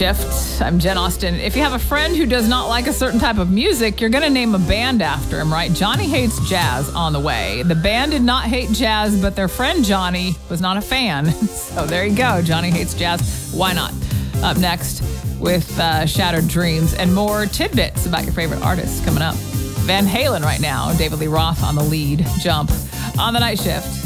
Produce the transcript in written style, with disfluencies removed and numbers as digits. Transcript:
Shift. I'm Jen Austen. If you have a friend who does not like a certain type of music, you're going to name a band after him, right? Johnny Hates Jazz on the way. The band did not hate jazz, but their friend Johnny was not a fan. So there you go. Johnny Hates Jazz. Why not? Up next with Shattered Dreams and more tidbits about your favorite artists coming up. Van Halen right now. David Lee Roth on the lead. Jump on the Night Shift.